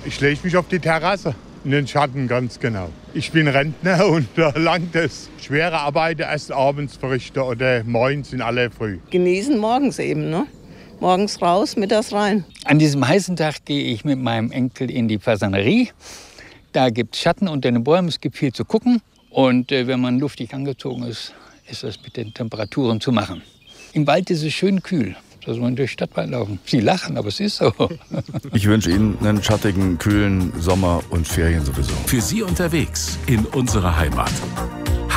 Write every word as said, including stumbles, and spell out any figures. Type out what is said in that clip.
Ich lege mich auf die Terrasse. In den Schatten, ganz genau. Ich bin Rentner und da langt es. Schwere Arbeit erst abends verrichten oder morgens sind alle früh. Genießen morgens eben, ne? Morgens raus, mittags rein. An diesem heißen Tag gehe ich mit meinem Enkel in die Fasanerie. Da gibt es Schatten unter den Bäumen, es gibt viel zu gucken. Und äh, wenn man luftig angezogen ist, ist das mit den Temperaturen zu machen. Im Wald ist es schön kühl. Da soll man durch den Stadtwald laufen. Sie lachen, aber es ist so. Ich wünsche Ihnen einen schattigen, kühlen Sommer und Ferien sowieso. Für Sie unterwegs in unserer Heimat.